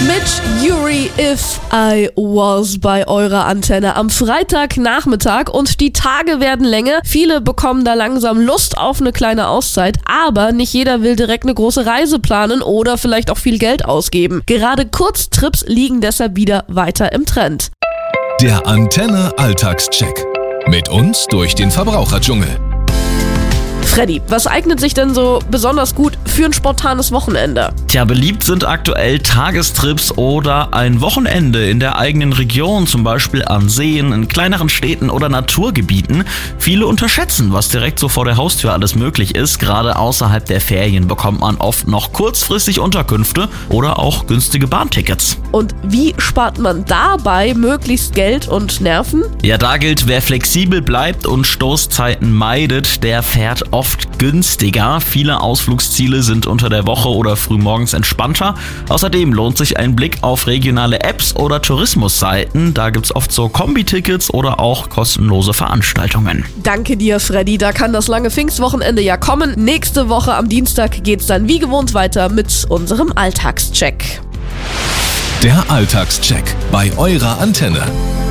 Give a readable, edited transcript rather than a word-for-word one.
Mit Yuri If I Was bei eurer Antenne am Freitagnachmittag und die Tage werden länger. Viele bekommen da langsam Lust auf eine kleine Auszeit, aber nicht jeder will direkt eine große Reise planen oder vielleicht auch viel Geld ausgeben. Gerade Kurztrips liegen deshalb wieder weiter im Trend. Der Antenne Alltagscheck. Mit uns durch den Verbraucherdschungel. Freddy, was eignet sich denn so besonders gut für ein spontanes Wochenende? Tja, beliebt sind aktuell Tagestrips oder ein Wochenende in der eigenen Region, zum Beispiel an Seen, in kleineren Städten oder Naturgebieten. Viele unterschätzen, was direkt so vor der Haustür alles möglich ist. Gerade außerhalb der Ferien bekommt man oft noch kurzfristig Unterkünfte oder auch günstige Bahntickets. Und wie spart man dabei möglichst Geld und Nerven? Ja, da gilt, wer flexibel bleibt und Stoßzeiten meidet, der fährt oft günstiger. Viele Ausflugsziele sind unter der Woche oder frühmorgens entspannter. Außerdem lohnt sich ein Blick auf regionale Apps oder Tourismusseiten. Da gibt's oft so Kombi-Tickets oder auch kostenlose Veranstaltungen. Danke dir, Freddy. Da kann das lange Pfingstwochenende ja kommen. Nächste Woche am Dienstag geht's dann wie gewohnt weiter mit unserem Alltagscheck. Der Alltagscheck bei eurer Antenne.